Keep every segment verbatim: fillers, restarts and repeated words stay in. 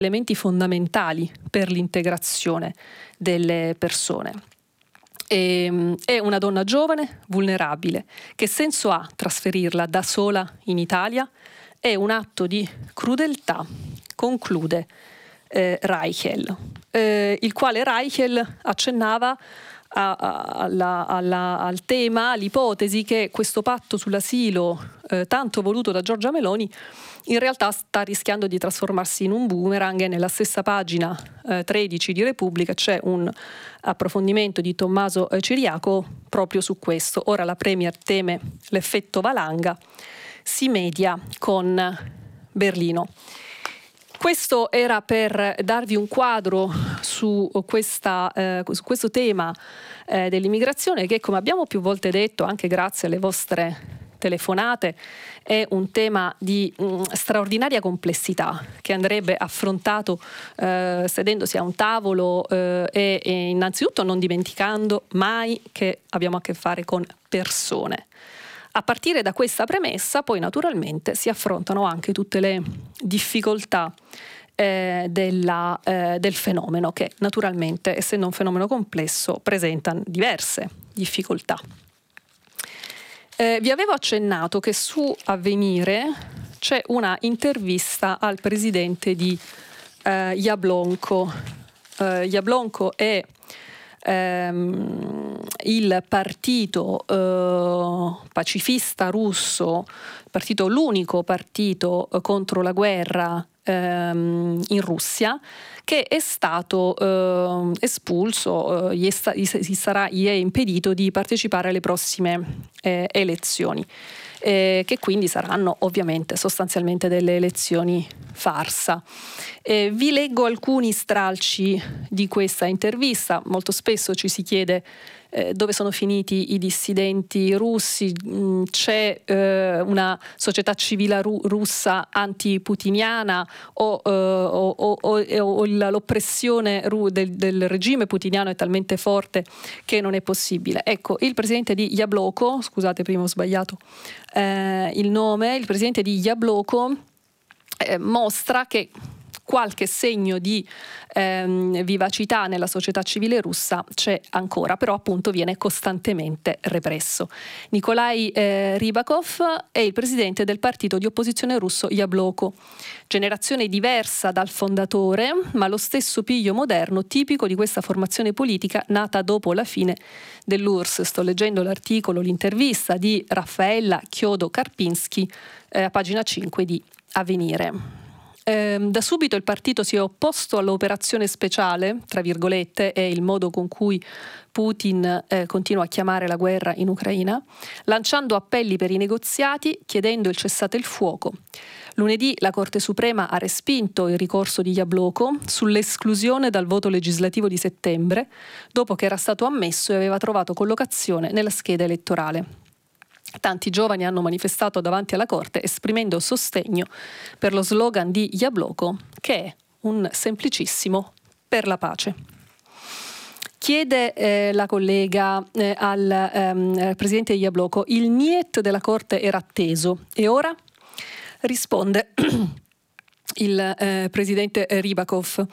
elementi fondamentali per l'integrazione delle persone. E, è una donna giovane, vulnerabile. Che senso ha trasferirla da sola in Italia? È un atto di crudeltà, conclude eh, Reichel, eh, il quale Reichel accennava a, a, alla, alla, al tema, all'ipotesi che questo patto sull'asilo eh, tanto voluto da Giorgia Meloni in realtà sta rischiando di trasformarsi in un boomerang. E nella stessa pagina eh, tredici di Repubblica c'è un approfondimento di Tommaso eh, Ciriaco proprio su questo. Ora la Premier teme l'effetto valanga, si media con Berlino. Questo era per darvi un quadro su, questa, eh, su questo tema eh, dell'immigrazione che, come abbiamo più volte detto, anche grazie alle vostre telefonate, è un tema di mh, straordinaria complessità che andrebbe affrontato eh, sedendosi a un tavolo eh, e, e innanzitutto non dimenticando mai che abbiamo a che fare con persone. A partire da questa premessa, poi naturalmente si affrontano anche tutte le difficoltà eh, della, eh, del fenomeno, che naturalmente, essendo un fenomeno complesso, presenta diverse difficoltà. Eh, vi avevo accennato che su Avvenire c'è una intervista al presidente di eh, Jablonko. Eh, Jablonko è ehm, il partito eh, pacifista russo, partito, l'unico partito eh, contro la guerra ehm, in Russia, che è stato eh, espulso, eh, gli, è sta, gli, sarà, gli è impedito di partecipare alle prossime eh, elezioni, eh, che quindi saranno ovviamente sostanzialmente delle elezioni farsa. Eh, vi leggo alcuni stralci di questa intervista. Molto spesso ci si chiede eh, dove sono finiti i dissidenti russi. Mm, c'è eh, una società civile ru- russa antiputiniana o, eh, o, o, o, o l'oppressione ru- del, del regime putiniano è talmente forte che non è possibile. Ecco, il presidente di Jabloko, scusate prima ho sbagliato eh, il nome, il presidente di Jabloko eh, mostra che qualche segno di ehm, vivacità nella società civile russa c'è ancora, però appunto viene costantemente represso. Nikolai eh, Rybakov è il presidente del partito di opposizione russo Jabloko, generazione diversa dal fondatore, ma lo stesso piglio moderno tipico di questa formazione politica nata dopo la fine dell'U R S S. Sto leggendo l'articolo, l'intervista di Raffaella Chiodo-Karpinski eh, a pagina cinque di Avvenire. Eh, da subito il partito si è opposto all'operazione speciale, tra virgolette, è il modo con cui Putin eh, continua a chiamare la guerra in Ucraina, lanciando appelli per i negoziati, chiedendo il cessate il fuoco. Lunedì la Corte Suprema ha respinto il ricorso di Jabloko sull'esclusione dal voto legislativo di settembre, dopo che era stato ammesso e aveva trovato collocazione nella scheda elettorale. Tanti giovani hanno manifestato davanti alla Corte esprimendo sostegno per lo slogan di Jabloko, che è un semplicissimo per la pace. Chiede eh, la collega eh, al ehm, presidente di Jabloko, il niet della Corte era atteso e ora? Risponde il eh, presidente Rybakov.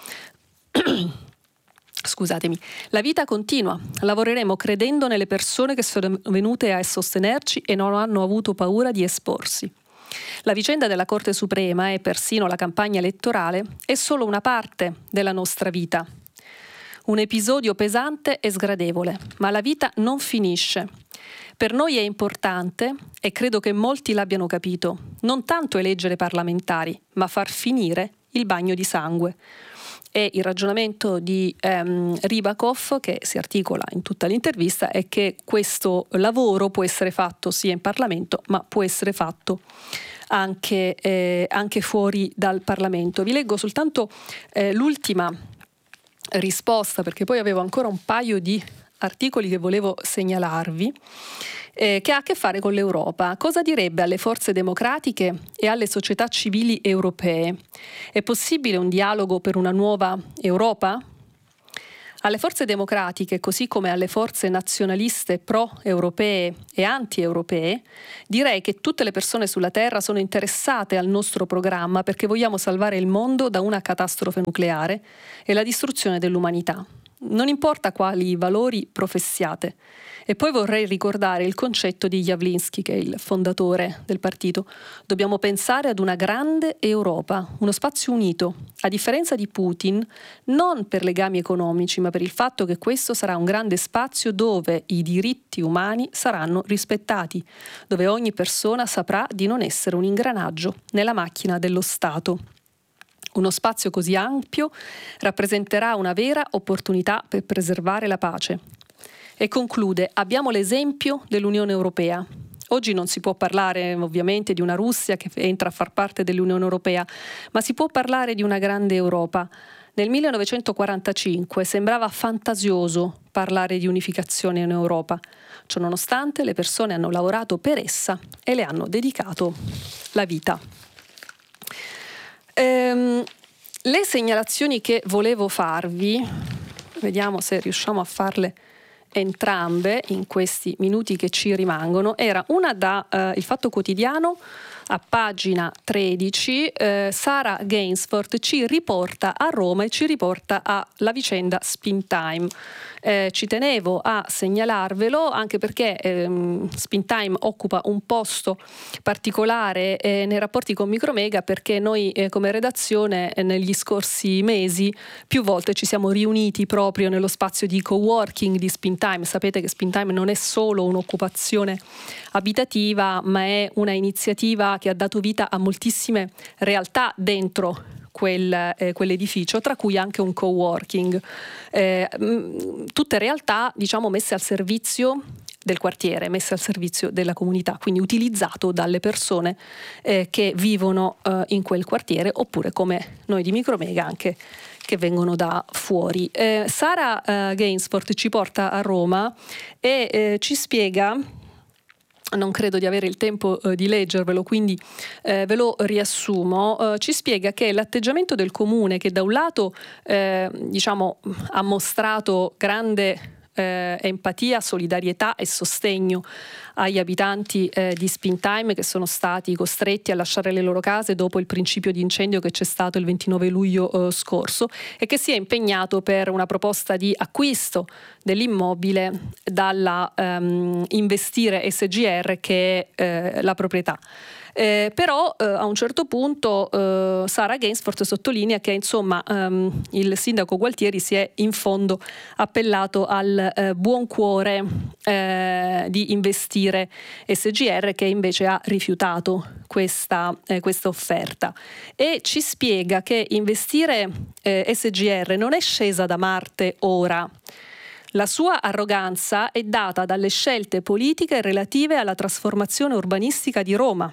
Scusatemi, la vita continua, lavoreremo credendo nelle persone che sono venute a sostenerci e non hanno avuto paura di esporsi. La vicenda della Corte Suprema e persino la campagna elettorale è solo una parte della nostra vita. Un episodio pesante e sgradevole, ma la vita non finisce. Per noi è importante, e credo che molti l'abbiano capito, non tanto eleggere parlamentari, ma far finire il bagno di sangue. E il ragionamento di ehm, Rybakov, che si articola in tutta l'intervista, è che questo lavoro può essere fatto sia in Parlamento, ma può essere fatto anche, eh, anche fuori dal Parlamento. Vi leggo soltanto eh, l'ultima risposta, perché poi avevo ancora un paio di articoli che volevo segnalarvi, eh, che ha a che fare con l'Europa. Cosa direbbe alle forze democratiche e alle società civili europee? È possibile un dialogo per una nuova Europa? Alle forze democratiche, così come alle forze nazionaliste pro-europee e anti-europee, direi che tutte le persone sulla Terra sono interessate al nostro programma perché vogliamo salvare il mondo da una catastrofe nucleare e la distruzione dell'umanità. Non importa quali valori professiate. E poi vorrei ricordare il concetto di Jawlensky, che è il fondatore del partito. Dobbiamo pensare ad una grande Europa, uno spazio unito, a differenza di Putin, non per legami economici, ma per il fatto che questo sarà un grande spazio dove i diritti umani saranno rispettati, dove ogni persona saprà di non essere un ingranaggio nella macchina dello Stato. Uno spazio così ampio rappresenterà una vera opportunità per preservare la pace. E conclude, abbiamo l'esempio dell'Unione Europea. Oggi non si può parlare ovviamente di una Russia che entra a far parte dell'Unione Europea, ma si può parlare di una grande Europa. Nel millenovecentoquarantacinque sembrava fantasioso parlare di unificazione in Europa. Ciononostante le persone hanno lavorato per essa e le hanno dedicato la vita. Ehm, le segnalazioni che volevo farvi, vediamo se riusciamo a farle entrambe in questi minuti che ci rimangono, era una da eh, Il Fatto Quotidiano a pagina tredici. eh, Sara Gainsford ci riporta a Roma e ci riporta alla vicenda Spintime. Eh, ci tenevo a segnalarvelo anche perché ehm, Spintime occupa un posto particolare eh, nei rapporti con Micromega, perché noi eh, come redazione eh, negli scorsi mesi più volte ci siamo riuniti proprio nello spazio di coworking di Spintime. Sapete che Spintime non è solo un'occupazione abitativa, ma è una iniziativa che ha dato vita a moltissime realtà dentro quel, eh, quell'edificio, tra cui anche un coworking. Eh, mh, tutte realtà, diciamo, messe al servizio del quartiere, messe al servizio della comunità, quindi utilizzato dalle persone eh, che vivono eh, in quel quartiere, oppure come noi di Micromega anche che vengono da fuori. Eh, Sara eh, Gainsford ci porta a Roma e eh, ci spiega, non credo di avere il tempo eh, di leggervelo, quindi eh, ve lo riassumo, eh, ci spiega che l'atteggiamento del comune, che da un lato eh, diciamo, ha mostrato grande eh, empatia, solidarietà e sostegno agli abitanti eh, di Spintime, che sono stati costretti a lasciare le loro case dopo il principio di incendio che c'è stato il ventinove luglio eh, scorso, e che si è impegnato per una proposta di acquisto dell'immobile dalla um, Investire S G R, che è eh, la proprietà. Eh, però eh, a un certo punto eh, Sara Gainsford sottolinea che insomma ehm, il sindaco Gualtieri si è in fondo appellato al eh, buon cuore eh, di Investire S G R, che invece ha rifiutato questa, eh, questa offerta, e ci spiega che Investire eh, S G R non è scesa da Marte ora. La sua arroganza è data dalle scelte politiche relative alla trasformazione urbanistica di Roma.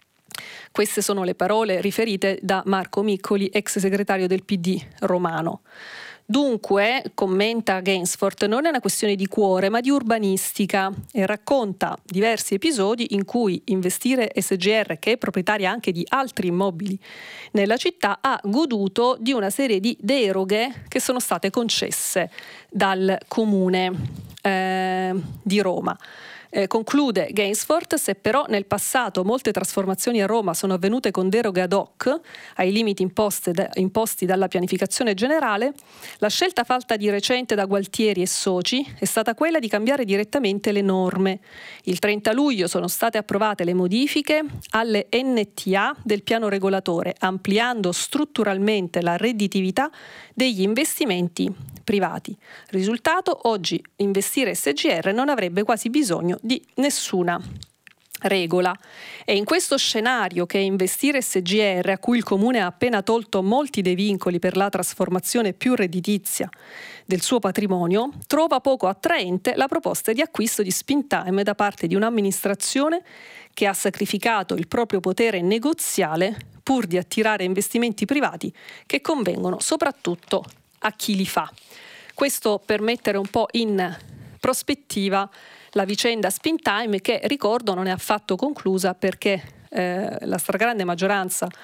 Queste sono le parole riferite da Marco Miccoli, ex segretario del P D romano. Dunque, commenta Gainsford, non è una questione di cuore ma di urbanistica, e racconta diversi episodi in cui Investire S G R, che è proprietaria anche di altri immobili nella città, ha goduto di una serie di deroghe che sono state concesse dal comune eh, di Roma. Eh, conclude Gainsford, se però nel passato molte trasformazioni a Roma sono avvenute con deroghe ad hoc ai limiti imposte da, imposti dalla pianificazione generale, la scelta fatta di recente da Gualtieri e soci è stata quella di cambiare direttamente le norme. Il trenta luglio sono state approvate le modifiche alle N T A del piano regolatore, ampliando strutturalmente la redditività degli investimenti privati. Risultato, oggi Investire S G R non avrebbe quasi bisogno di nessuna regola. È in questo scenario che Investire S G R, a cui il Comune ha appena tolto molti dei vincoli per la trasformazione più redditizia del suo patrimonio, trova poco attraente la proposta di acquisto di Spintime da parte di un'amministrazione che ha sacrificato il proprio potere negoziale pur di attirare investimenti privati che convengono soprattutto a chi li fa. Questo per mettere un po' in prospettiva la vicenda Spintime, che ricordo non è affatto conclusa, perché eh, la stragrande maggioranza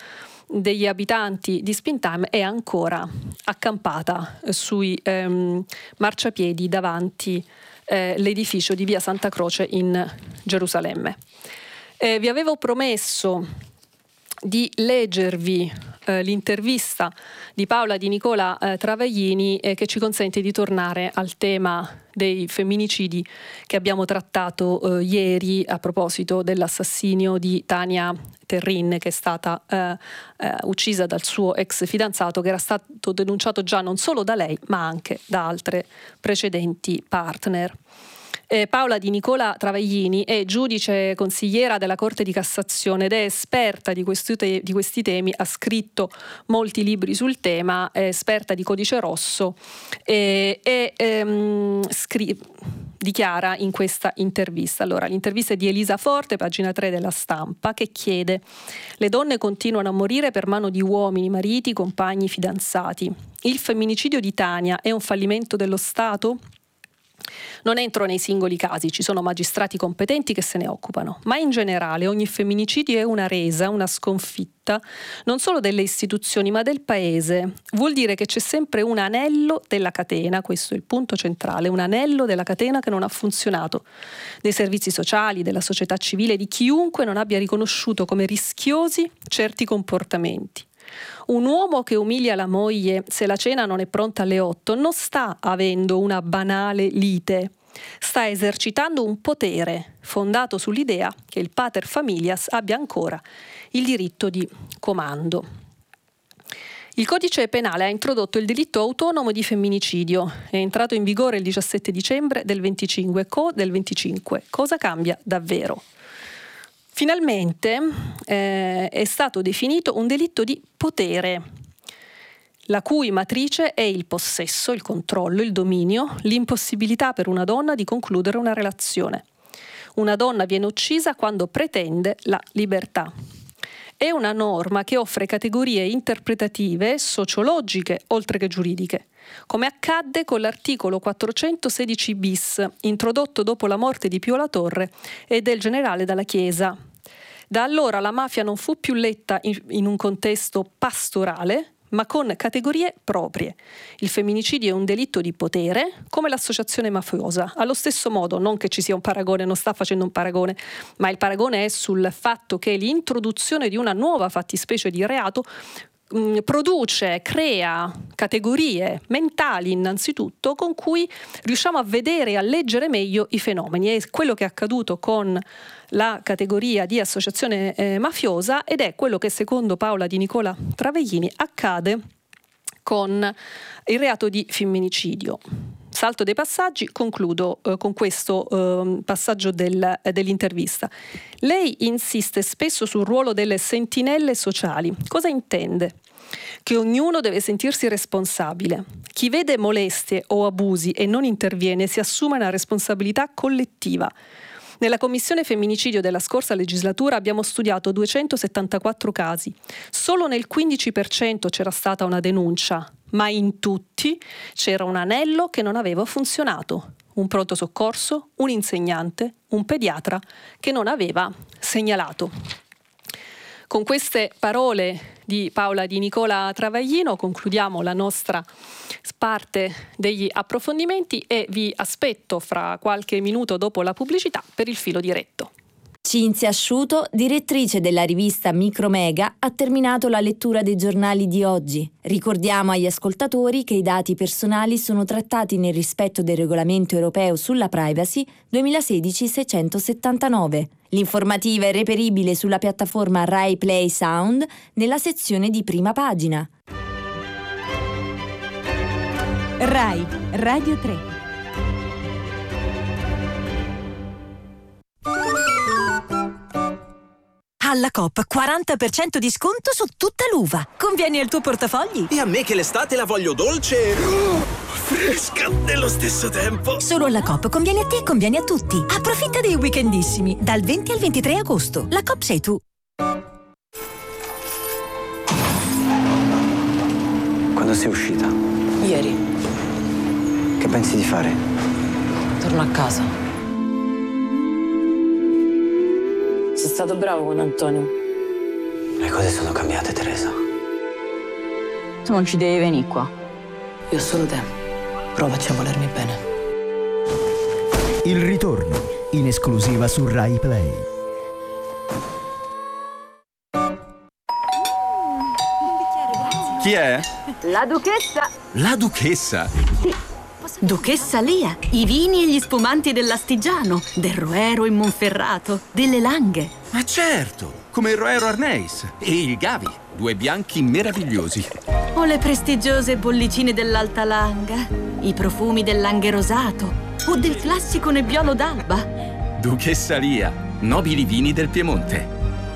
degli abitanti di Springtime è ancora accampata sui ehm, marciapiedi davanti eh, l'edificio di via Santa Croce in Gerusalemme. Eh, vi avevo promesso di leggervi eh, l'intervista di Paola Di Nicola eh, Travaglini eh, che ci consente di tornare al tema dei femminicidi che abbiamo trattato eh, ieri a proposito dell'assassinio di Tania Terrin, che è stata eh, eh, uccisa dal suo ex fidanzato, che era stato denunciato già non solo da lei ma anche da altre precedenti partner. Eh, Paola Di Nicola Travaglini è giudice consigliera della Corte di Cassazione ed è esperta di questi, te- di questi temi, ha scritto molti libri sul tema, è esperta di codice rosso e, e ehm, scri- dichiara in questa intervista. Allora, l'intervista è di Elisa Forte, pagina tre della Stampa, che chiede: le donne continuano a morire per mano di uomini, mariti, compagni, fidanzati. Il femminicidio di Tania è un fallimento dello Stato? Non entro nei singoli casi, ci sono magistrati competenti che se ne occupano, ma in generale ogni femminicidio è una resa, una sconfitta, non solo delle istituzioni ma del paese. Vuol dire che c'è sempre un anello della catena, questo è il punto centrale, un anello della catena che non ha funzionato, dei servizi sociali, della società civile, di chiunque non abbia riconosciuto come rischiosi certi comportamenti. Un uomo che umilia la moglie se la cena non è pronta alle otto non sta avendo una banale lite, sta esercitando un potere fondato sull'idea che il pater familias abbia ancora il diritto di comando. Il codice penale ha introdotto il delitto autonomo di femminicidio, è entrato in vigore il diciassette dicembre del venticinque. Co- del venticinque. Cosa cambia davvero? Finalmente eh, è stato definito un delitto di potere, la cui matrice è il possesso, il controllo, il dominio, l'impossibilità per una donna di concludere una relazione. Una donna viene uccisa quando pretende la libertà. È una norma che offre categorie interpretative, sociologiche, oltre che giuridiche, come accadde con l'articolo quattrocentosedici bis, introdotto dopo la morte di Pio La Torre e del generale Dalla Chiesa. Da allora la mafia non fu più letta in, in un contesto pastorale, ma con categorie proprie. Il femminicidio è un delitto di potere, come l'associazione mafiosa. Allo stesso modo, non che ci sia un paragone, non sta facendo un paragone, ma il paragone è sul fatto che l'introduzione di una nuova fattispecie di reato mh, produce, crea categorie mentali innanzitutto con cui riusciamo a vedere e a leggere meglio i fenomeni. È quello che è accaduto con la categoria di associazione eh, mafiosa ed è quello che secondo Paola Di Nicola Travaglini accade con il reato di femminicidio. Salto dei passaggi, concludo eh, con questo eh, passaggio del, eh, dell'intervista. Lei insiste spesso sul ruolo delle sentinelle sociali. Cosa intende? Che ognuno deve sentirsi responsabile. Chi vede molestie o abusi e non interviene si assume una responsabilità collettiva. Nella Commissione Femminicidio della scorsa legislatura abbiamo studiato duecentosettantaquattro casi. Solo nel quindici per cento c'era stata una denuncia, ma in tutti c'era un anello che non aveva funzionato. Un pronto soccorso, un insegnante, un pediatra che non aveva segnalato. Con queste parole di Paola Di Nicola Travaglino concludiamo la nostra parte degli approfondimenti e vi aspetto fra qualche minuto dopo la pubblicità per il filo diretto. Cinzia Asciuto, direttrice della rivista Micromega, ha terminato la lettura dei giornali di oggi. Ricordiamo agli ascoltatori che i dati personali sono trattati nel rispetto del regolamento europeo sulla privacy duemilasedici seicentosettantanove. L'informativa è reperibile sulla piattaforma Rai Play Sound nella sezione di prima pagina. Rai Radio tre. Alla Coop quaranta per cento di sconto su tutta l'uva. Convieni al tuo portafogli. E a me che l'estate la voglio dolce e oh, fresca nello stesso tempo. Solo alla Coop conviene a te e conviene a tutti. Approfitta dei weekendissimi dal venti al ventitré agosto. La Coop sei tu. Quando sei uscita? Ieri. Che pensi di fare? Torno a casa. Sei stato bravo con Antonio. Le cose sono cambiate, Teresa. Tu non ci devi venire qua. Io solo te. Provaci a volermi bene. Il ritorno, in esclusiva su Rai Play. Chi è? La duchessa. La duchessa? Duchessa Lia, i vini e gli spumanti dell'Astigiano, del Roero in Monferrato, delle Langhe. Ma certo, come il Roero Arneis e il Gavi, due bianchi meravigliosi. O le prestigiose bollicine dell'Alta Langa, i profumi del Langhe rosato o del classico Nebbiolo d'Alba. Duchessa Lia, nobili vini del Piemonte.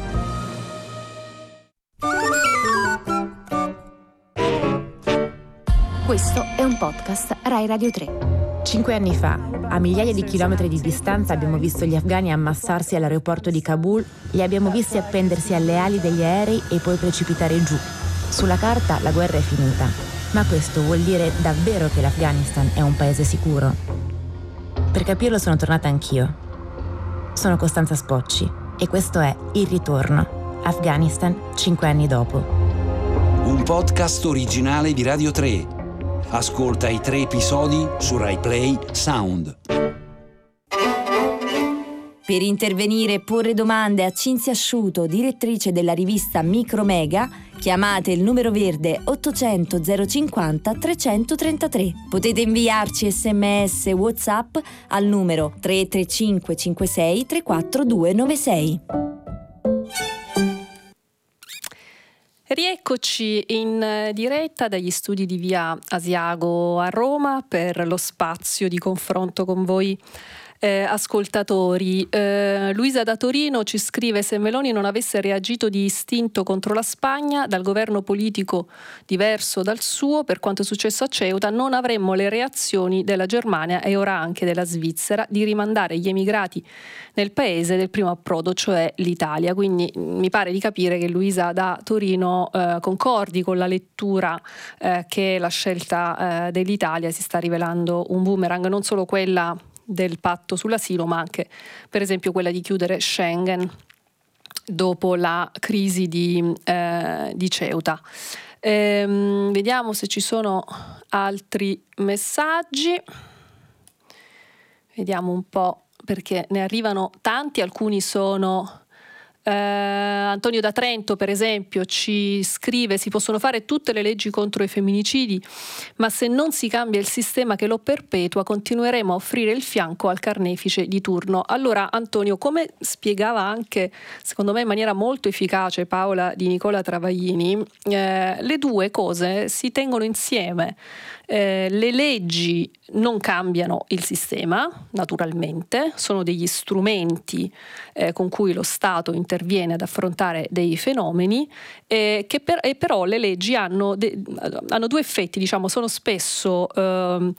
Questo è un podcast Rai Radio tre. Cinque anni fa, a migliaia di chilometri di distanza, abbiamo visto gli afghani ammassarsi all'aeroporto di Kabul, li abbiamo visti appendersi alle ali degli aerei e poi precipitare giù. Sulla carta la guerra è finita, ma questo vuol dire davvero che l'Afghanistan è un paese sicuro? Per capirlo sono tornata anch'io. Sono Costanza Spocci e questo è Il Ritorno, Afghanistan cinque anni dopo. Un podcast originale di Radio tre. Ascolta i tre episodi su Rai Play Sound. Per intervenire e porre domande a Cinzia Asciuto, direttrice della rivista Micromega, chiamate il numero verde ottocento zero cinquanta trecentotrentatré. Potete inviarci sms e WhatsApp al numero tre tre cinque cinque sei tre quattro due nove sei. Rieccoci in diretta dagli studi di via Asiago a Roma per lo spazio di confronto con voi eh, ascoltatori. Eh, Luisa da Torino ci scrive: se Meloni non avesse reagito di istinto contro la Spagna, dal governo politico diverso dal suo, per quanto è successo a Ceuta, non avremmo le reazioni della Germania e ora anche della Svizzera di rimandare gli emigrati nel paese del primo approdo, cioè l'Italia. Quindi mi pare di capire che Luisa da Torino eh, concordi con la lettura eh, che la scelta eh, dell'Italia si sta rivelando un boomerang, non solo quella del patto sull'asilo, ma anche per esempio quella di chiudere Schengen dopo la crisi di, eh, di Ceuta. Ehm, vediamo se ci sono altri messaggi. Vediamo un po', perché ne arrivano tanti, alcuni sono... Eh, Antonio da Trento, per esempio, ci scrive: si possono fare tutte le leggi contro i femminicidi, ma se non si cambia il sistema che lo perpetua, continueremo a offrire il fianco al carnefice di turno. Allora, Antonio, come spiegava anche, secondo me in maniera molto efficace, Paola Di Nicola Travaglini, eh, le due cose si tengono insieme. Eh, le leggi non cambiano il sistema, naturalmente, sono degli strumenti eh, con cui lo Stato interviene ad affrontare dei fenomeni, eh, che per, e però le leggi hanno, de, hanno due effetti, diciamo, sono spesso ehm,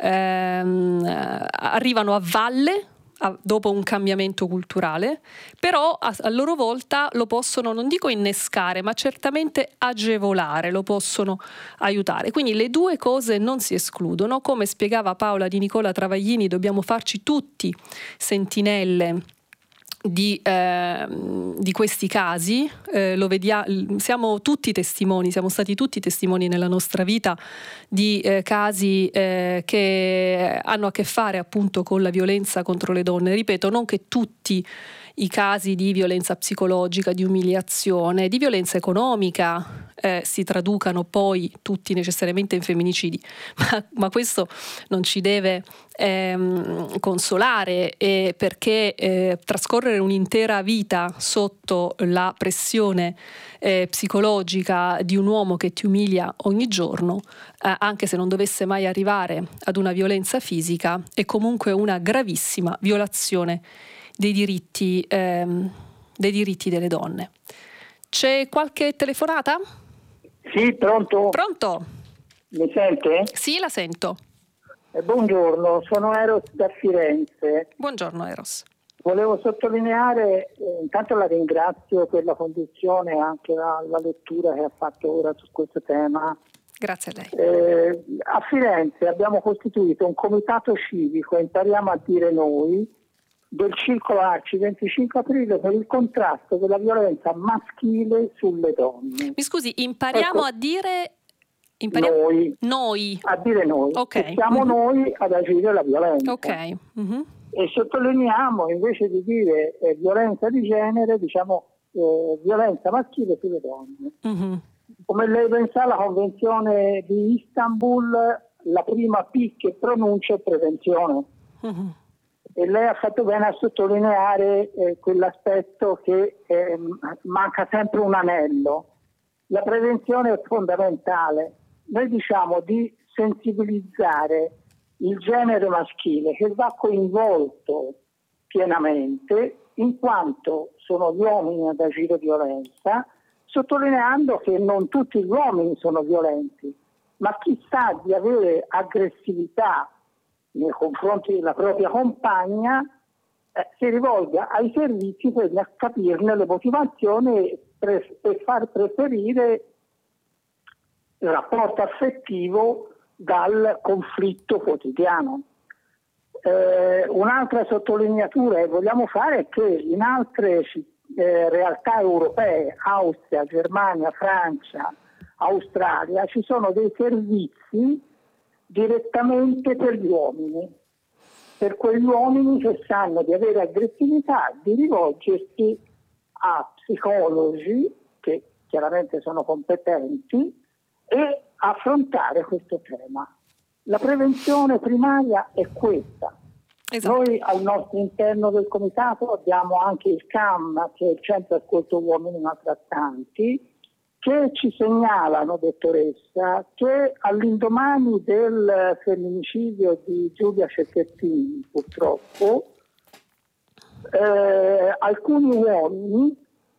ehm, arrivano a valle dopo un cambiamento culturale, però a, a loro volta lo possono, non dico innescare, ma certamente agevolare, lo possono aiutare. Quindi le due cose non si escludono. Come spiegava Paola Di Nicola Travaglini, dobbiamo farci tutti sentinelle Di, eh, di questi casi, eh, lo vediamo, siamo tutti testimoni, siamo stati tutti testimoni nella nostra vita di eh, casi eh, che hanno a che fare appunto con la violenza contro le donne. Ripeto, non che tutti i casi di violenza psicologica, di umiliazione, di violenza economica eh, si traducano poi tutti necessariamente in femminicidi, ma, ma questo non ci deve ehm, consolare, eh, perché eh, trascorrere un'intera vita sotto la pressione eh, psicologica di un uomo che ti umilia ogni giorno, eh, anche se non dovesse mai arrivare ad una violenza fisica, è comunque una gravissima violazione dei diritti, ehm, dei diritti delle donne. C'è qualche telefonata? Sì, pronto? Pronto? Mi sente? Sì, la sento. Eh, buongiorno, sono Eros da Firenze. Buongiorno Eros. Volevo sottolineare, eh, intanto la ringrazio per la conduzione e anche la, la lettura che ha fatto ora su questo tema. Grazie a lei. Eh, a Firenze abbiamo costituito un comitato civico, impariamo a dire noi, del Circolo Arci venticinque aprile per il contrasto della violenza maschile sulle donne. Mi scusi, impariamo ecco, a dire impariamo? Noi, noi a dire noi, okay. siamo mm-hmm. noi ad agire la violenza. Ok. Mm-hmm. E sottolineiamo, invece di dire eh, violenza di genere, diciamo eh, violenza maschile sulle donne. Mm-hmm. Come lei ben sa, la Convenzione di Istanbul, la prima P che pronuncia è prevenzione. Mm-hmm. E lei ha fatto bene a sottolineare eh, quell'aspetto che eh, manca sempre un anello. La prevenzione è fondamentale. Noi diciamo di sensibilizzare il genere maschile, che va coinvolto pienamente, in quanto sono gli uomini ad agire violenza, sottolineando che non tutti gli uomini sono violenti, ma chi sa di avere aggressività nei confronti della propria compagna eh, si rivolga ai servizi per capirne le motivazioni e per, per far preferire il rapporto affettivo dal conflitto quotidiano. Eh, un'altra sottolineatura che vogliamo fare è che in altre eh, realtà europee, Austria, Germania, Francia, Australia, ci sono dei servizi direttamente per gli uomini, per quegli uomini che sanno di avere aggressività, di rivolgersi a psicologi che chiaramente sono competenti e affrontare questo tema. La prevenzione primaria è questa. Esatto. Noi al nostro interno del comitato abbiamo anche il C A M, che è il Centro Ascolto Uomini Maltrattanti, che ci segnalano, dottoressa, che all'indomani del femminicidio di Giulia Cecchettin, purtroppo, eh, alcuni uomini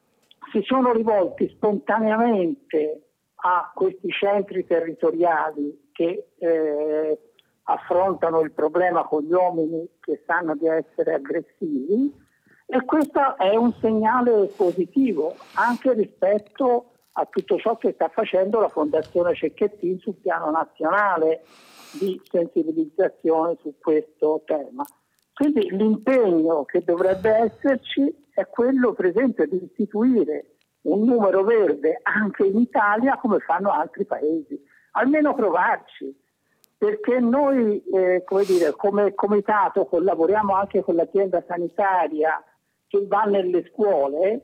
si sono rivolti spontaneamente a questi centri territoriali che eh, affrontano il problema con gli uomini che sanno di essere aggressivi, e questo è un segnale positivo anche rispetto a tutto ciò che sta facendo la Fondazione Cecchettin sul piano nazionale di sensibilizzazione su questo tema. Quindi l'impegno che dovrebbe esserci è quello, per esempio, di istituire un numero verde anche in Italia come fanno altri paesi, almeno provarci, perché noi eh, come dire, come comitato collaboriamo anche con l'azienda sanitaria che va nelle scuole.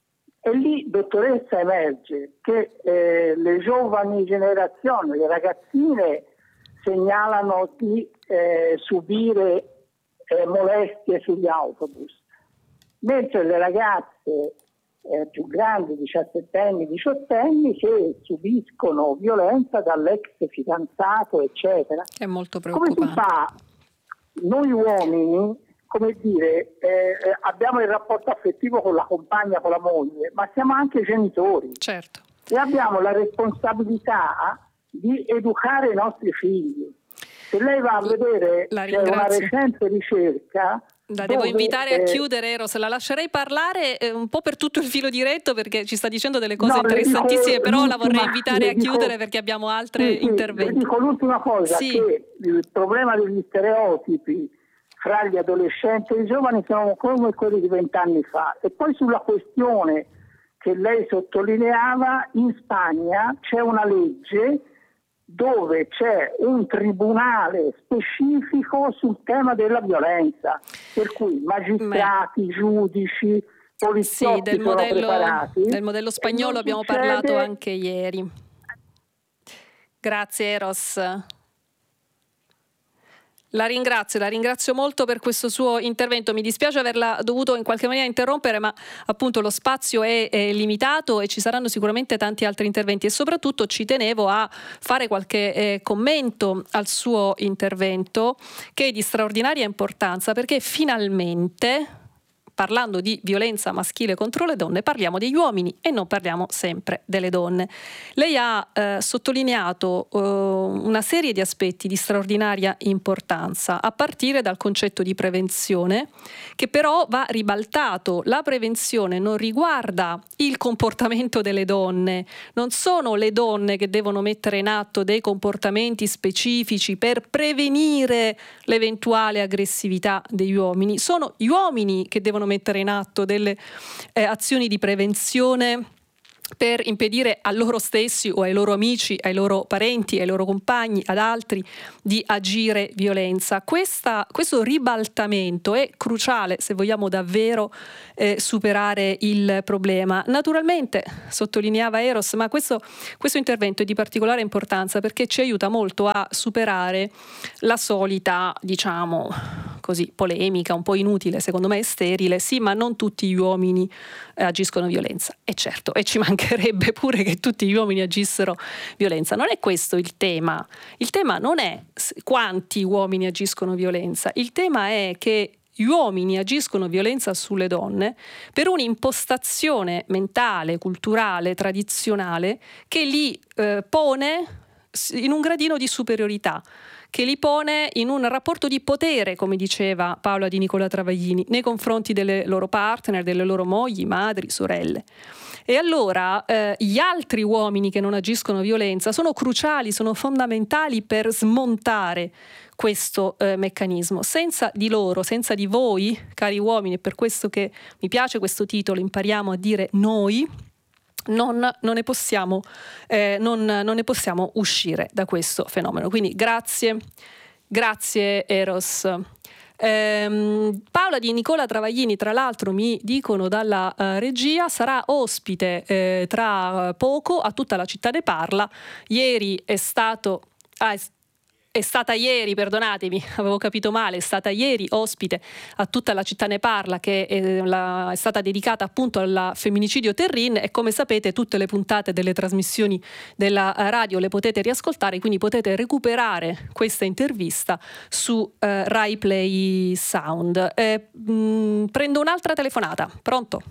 E lì, dottoressa, emerge che eh, le giovani generazioni, le ragazzine, segnalano di eh, subire eh, molestie sugli autobus, mentre le ragazze eh, più grandi, diciassettenni, diciottenni, che subiscono violenza dall'ex fidanzato, eccetera. È molto preoccupante. Come si fa? Noi uomini, come dire, eh, abbiamo il rapporto affettivo con la compagna, con la moglie, ma siamo anche genitori. Certo. E abbiamo la responsabilità di educare i nostri figli. Se lei va a vedere, c'è una recente ricerca. La devo dove, invitare eh, a chiudere, Eros, la lascerei parlare eh, un po' per tutto il filo diretto, perché ci sta dicendo delle cose no, interessantissime, dico, però la vorrei invitare a dico, chiudere perché abbiamo altri sì, sì, interventi. Le dico l'ultima cosa, sì. che il problema degli stereotipi fra gli adolescenti e i giovani sono come quelli di vent'anni fa. E poi sulla questione che lei sottolineava, in Spagna c'è una legge dove c'è un tribunale specifico sul tema della violenza, per cui magistrati, Beh. giudici, poliziotti sì, del sono modello, preparati. Del modello spagnolo abbiamo succede... parlato anche ieri. Grazie, Eros. La ringrazio, la ringrazio molto per questo suo intervento. Mi dispiace averla dovuto in qualche maniera interrompere, ma appunto lo spazio è, è limitato e ci saranno sicuramente tanti altri interventi, e soprattutto ci tenevo a fare qualche eh, commento al suo intervento, che è di straordinaria importanza, perché finalmente parlando di violenza maschile contro le donne parliamo degli uomini e non parliamo sempre delle donne. Lei ha eh, sottolineato eh, una serie di aspetti di straordinaria importanza, a partire dal concetto di prevenzione, che però va ribaltato. La prevenzione non riguarda il comportamento delle donne, non sono le donne che devono mettere in atto dei comportamenti specifici per prevenire l'eventuale aggressività degli uomini, sono gli uomini che devono mettere in atto delle eh, azioni di prevenzione per impedire a loro stessi o ai loro amici, ai loro parenti, ai loro compagni, ad altri di agire violenza. Questa, questo ribaltamento è cruciale se vogliamo davvero eh, superare il problema. Naturalmente, sottolineava Eros, ma questo, questo intervento è di particolare importanza perché ci aiuta molto a superare la solita, diciamo così, polemica, un po' inutile, secondo me è sterile, sì, ma non tutti gli uomini eh, agiscono violenza. E certo, e ci mancherebbe pure che tutti gli uomini agissero violenza. Non è questo il tema. Il tema non è quanti uomini agiscono violenza. Il tema è che gli uomini agiscono violenza sulle donne per un'impostazione mentale, culturale, tradizionale che li eh, pone in un gradino di superiorità, che li pone in un rapporto di potere, come diceva Paola Di Nicola Travaglini, nei confronti delle loro partner, delle loro mogli, madri, sorelle. E allora eh, gli altri uomini che non agiscono violenza sono cruciali, sono fondamentali per smontare questo eh, meccanismo. Senza di loro, senza di voi, cari uomini, è per questo che mi piace questo titolo, impariamo a dire noi, Non, non, ne possiamo, eh, non, non ne possiamo uscire da questo fenomeno. Quindi grazie, grazie Eros. Eh, Paola Di Nicola Travaglini, tra l'altro, mi dicono dalla uh, regia, sarà ospite eh, tra poco a Tutta la città ne parla. Ieri è stato... Ah, è, È stata ieri, perdonatemi, avevo capito male, è stata ieri ospite a Tutta la città ne parla, che è, la, è stata dedicata appunto al femminicidio Terrin, e come sapete tutte le puntate delle trasmissioni della radio le potete riascoltare, quindi potete recuperare questa intervista su eh, Rai Play Sound. Eh, mh, prendo un'altra telefonata, pronto?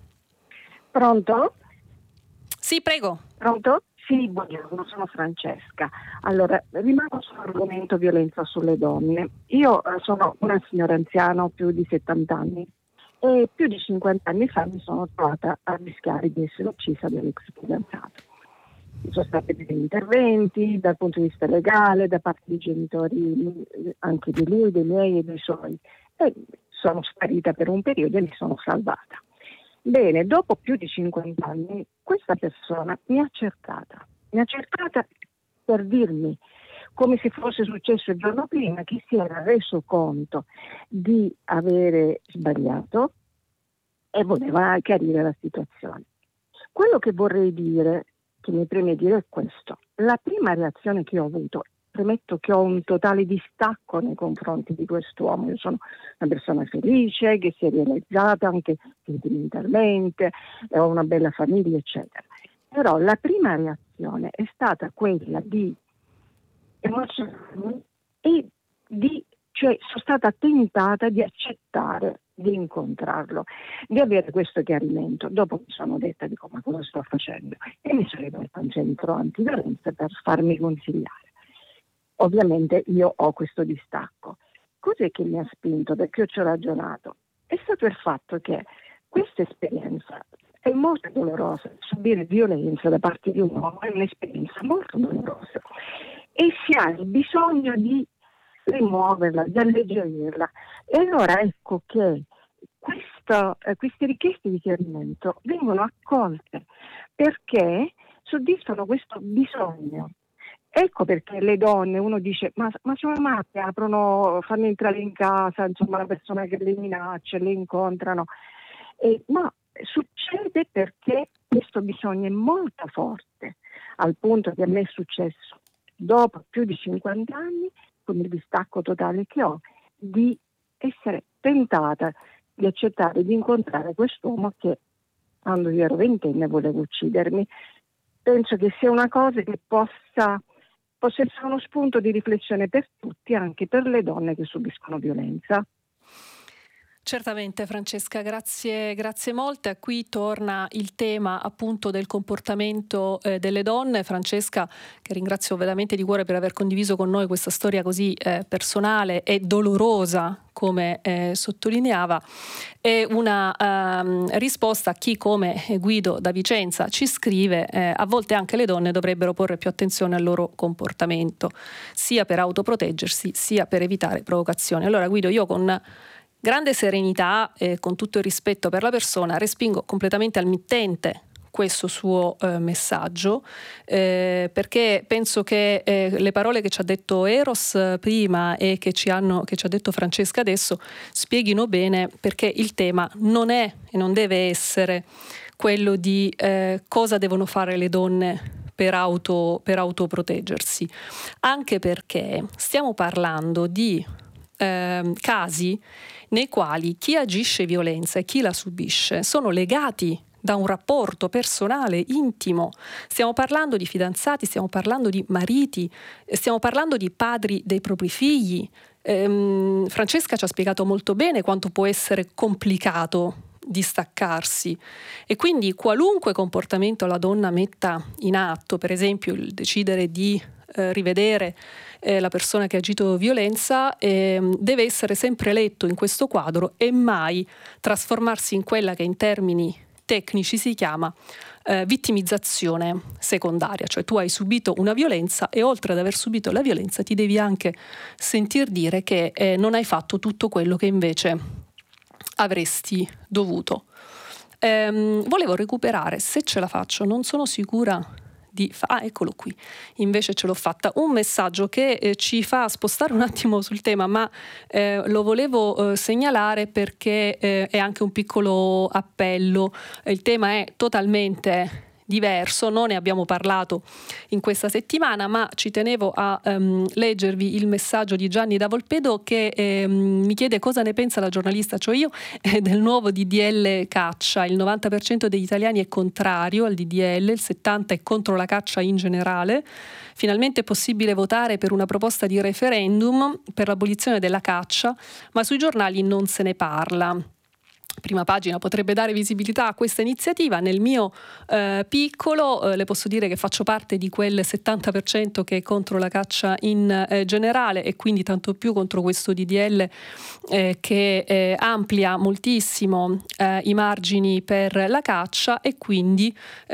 Pronto? Sì, prego. Pronto? Sì, buongiorno, sono Francesca. Allora, rimango sull'argomento violenza sulle donne. Io eh, sono una signora anziana, ho più di settanta anni, e più di cinquanta anni fa mi sono trovata a rischiare di essere uccisa dall'ex fidanzato. Ci sono stati degli interventi dal punto di vista legale, da parte dei genitori, anche di lui, dei miei e dei suoi, e sono sparita per un periodo e mi sono salvata. Bene, dopo più di cinquanta anni questa persona mi ha cercata, mi ha cercata per dirmi, come se fosse successo il giorno prima, che si era reso conto di avere sbagliato e voleva chiarire la situazione. Quello che vorrei dire, che mi preme dire, è questo. La prima reazione che ho avuto, premetto che ho un totale distacco nei confronti di quest'uomo, io sono una persona felice, che si è realizzata anche sentimentalmente, ho una bella famiglia, eccetera. Però la prima reazione è stata quella di emozionarmi e di, cioè sono stata tentata di accettare di incontrarlo, di avere questo chiarimento. Dopo mi sono detta, dico, ma cosa sto facendo? E mi sono rivolta a un centro antiviolenza per farmi consigliare. Ovviamente io ho questo distacco. Cos'è che mi ha spinto? Perché io ci ho ragionato. È stato il fatto che questa esperienza è molto dolorosa. Subire violenza da parte di un uomo è un'esperienza molto dolorosa e si ha il bisogno di rimuoverla, di alleggerirla. E allora ecco che questo, eh, queste richieste di chiarimento vengono accolte perché soddisfano questo bisogno. Ecco perché le donne, uno dice, ma, ma sono matte, aprono, fanno entrare in casa, insomma, la persona che le minaccia, le incontrano. E, no, succede perché questo bisogno è molto forte, al punto che a me è successo, dopo più di cinquanta anni, con il distacco totale che ho, di essere tentata di accettare di incontrare quest'uomo che, quando io ero ventenne, voleva uccidermi. Penso che sia una cosa che possa... possa essere uno spunto di riflessione per tutti, anche per le donne che subiscono violenza. Certamente Francesca, grazie, grazie molte. Qui torna il tema appunto del comportamento eh, delle donne. Francesca, che ringrazio veramente di cuore per aver condiviso con noi questa storia così eh, personale e dolorosa, come eh, sottolineava, è una um, risposta a chi come Guido da Vicenza ci scrive eh, a volte anche le donne dovrebbero porre più attenzione al loro comportamento, sia per autoproteggersi sia per evitare provocazioni. Allora Guido, io con grande serenità e con tutto il rispetto per la persona respingo completamente al mittente questo suo eh, messaggio eh, perché penso che eh, le parole che ci ha detto Eros eh, prima e che ci hanno che ci ha detto Francesca adesso spieghino bene perché il tema non è e non deve essere quello di eh, cosa devono fare le donne per auto per autoproteggersi, anche perché stiamo parlando di eh, casi nei quali chi agisce violenza e chi la subisce sono legati da un rapporto personale, intimo. Stiamo parlando di fidanzati, stiamo parlando di mariti, stiamo parlando di padri dei propri figli. Ehm, Francesca ci ha spiegato molto bene quanto può essere complicato distaccarsi e quindi qualunque comportamento la donna metta in atto, per esempio il decidere di eh, rivedere Eh, la persona che ha agito violenza eh, deve essere sempre letto in questo quadro e mai trasformarsi in quella che in termini tecnici si chiama eh, vittimizzazione secondaria, cioè tu hai subito una violenza e oltre ad aver subito la violenza ti devi anche sentir dire che eh, non hai fatto tutto quello che invece avresti dovuto. Ehm, volevo recuperare, se ce la faccio, non sono sicura di ah eccolo qui, invece ce l'ho fatta, un messaggio che eh, ci fa spostare un attimo sul tema, ma eh, lo volevo eh, segnalare perché eh, è anche un piccolo appello. Il tema è totalmente diverso, non ne abbiamo parlato in questa settimana, ma ci tenevo a um, leggervi il messaggio di Gianni da Volpedo che eh, mi chiede cosa ne pensa la giornalista, cioè io, eh, del nuovo D D L caccia. Il novanta per cento degli italiani è contrario al D D L, il settanta per cento è contro la caccia in generale. Finalmente è possibile votare per una proposta di referendum per l'abolizione della caccia, ma sui giornali non se ne parla. Prima pagina potrebbe dare visibilità a questa iniziativa. Nel mio eh, piccolo eh, le posso dire che faccio parte di quel settanta per cento che è contro la caccia in eh, generale e quindi tanto più contro questo D D L eh, che eh, amplia moltissimo eh, i margini per la caccia e quindi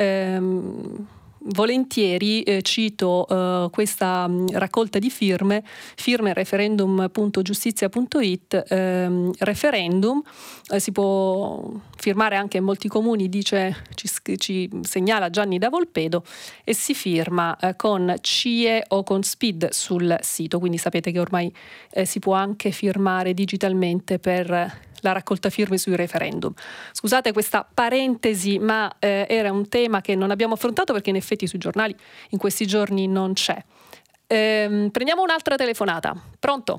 ehm, volentieri eh, cito eh, questa mh, raccolta di firme, firme referendum punto giustizia punto it, ehm, referendum, eh, si può firmare anche in molti comuni, dice, ci, ci segnala Gianni da Volpedo, e si firma eh, con C I E o con SPID sul sito, quindi sapete che ormai eh, si può anche firmare digitalmente per la raccolta firme sui referendum. Scusate questa parentesi, ma eh, era un tema che non abbiamo affrontato perché in effetti sui giornali in questi giorni non c'è. Ehm, prendiamo un'altra telefonata. Pronto?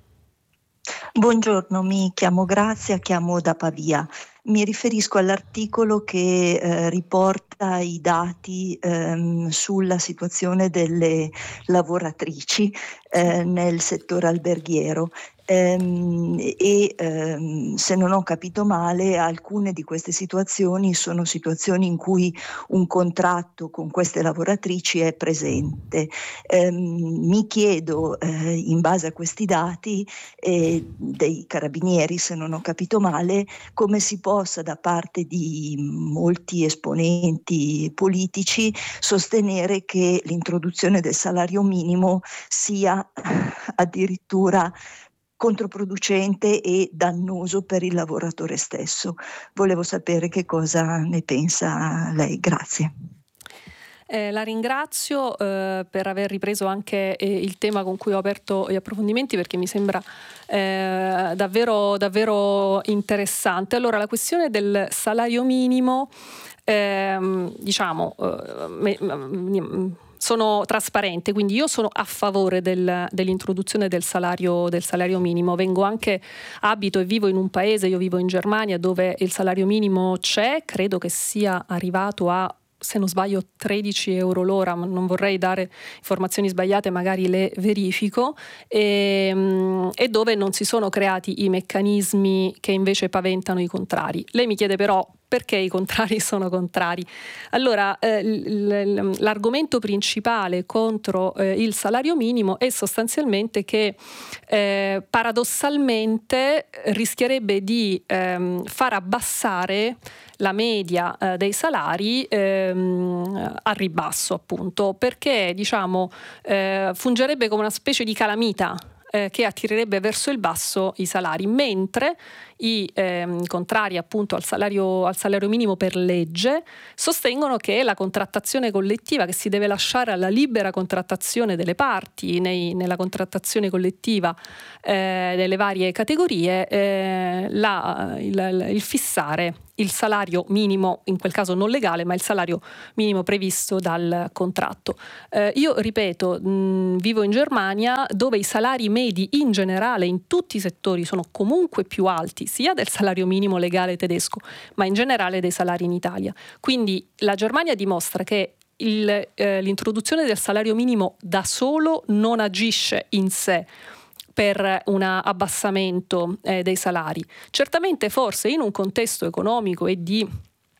Buongiorno, mi chiamo Grazia, chiamo da Pavia. Mi riferisco all'articolo che eh, riporta i dati ehm, sulla situazione delle lavoratrici eh, nel settore alberghiero. Ehm, e ehm, se non ho capito male, alcune di queste situazioni sono situazioni in cui un contratto con queste lavoratrici è presente. Ehm, mi chiedo, eh, in base a questi dati eh, dei carabinieri, se non ho capito male, come si possa da parte di molti esponenti politici sostenere che l'introduzione del salario minimo sia addirittura controproducente e dannoso per il lavoratore stesso. Volevo sapere che cosa ne pensa lei. Grazie. Eh, la ringrazio eh, per aver ripreso anche eh, il tema con cui ho aperto gli approfondimenti, perché mi sembra eh, davvero, davvero interessante. Allora, la questione del salario minimo, ehm, diciamo, eh, me, me, sono trasparente, quindi io sono a favore del, dell'introduzione del salario, del salario minimo. Vengo anche, abito e vivo in un paese, io vivo in Germania, dove il salario minimo c'è, credo che sia arrivato a se non sbaglio tredici euro l'ora, ma non vorrei dare informazioni sbagliate, magari le verifico, e, e dove non si sono creati i meccanismi che invece paventano i contrari. Lei mi chiede però perché i contrari sono contrari. Allora, eh, l'argomento principale contro eh, il salario minimo è sostanzialmente che eh, paradossalmente rischierebbe di ehm, far abbassare la media eh, dei salari ehm, a ribasso, appunto, perché diciamo eh, fungerebbe come una specie di calamita eh, che attirerebbe verso il basso i salari, mentre i ehm, contrari appunto al salario, al salario minimo per legge sostengono che la contrattazione collettiva, che si deve lasciare alla libera contrattazione delle parti nei, nella contrattazione collettiva eh, delle varie categorie, eh, la, il, il fissare il salario minimo, in quel caso non legale, ma il salario minimo previsto dal contratto. Eh, io ripeto, mh, vivo in Germania, dove i salari medi in generale in tutti i settori sono comunque più alti, sia del salario minimo legale tedesco, ma in generale dei salari in Italia. Quindi la Germania dimostra che il, eh, l'introduzione del salario minimo da solo non agisce in sé per un abbassamento eh, dei salari. Certamente forse in un contesto economico e di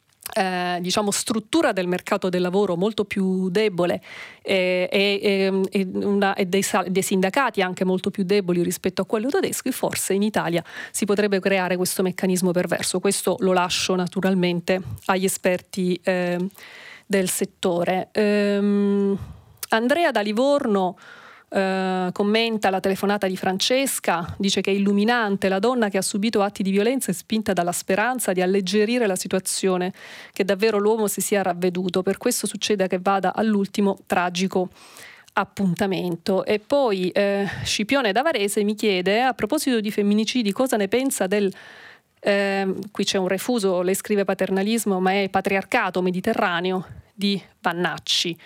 eh, diciamo struttura del mercato del lavoro molto più debole eh, e, e, una, e dei, dei sindacati anche molto più deboli rispetto a quello tedesco, forse in Italia si potrebbe creare questo meccanismo perverso. Questo lo lascio naturalmente agli esperti eh, del settore. Ehm, Andrea da Livorno Uh, commenta la telefonata di Francesca, dice che è illuminante, la donna che ha subito atti di violenza è spinta dalla speranza di alleggerire la situazione, che davvero l'uomo si sia ravveduto, per questo succede che vada all'ultimo tragico appuntamento. E poi eh, Scipione da Varese mi chiede, a proposito di femminicidi, cosa ne pensa del eh, qui c'è un refuso, lei scrive paternalismo, ma è patriarcato mediterraneo di Vannacci.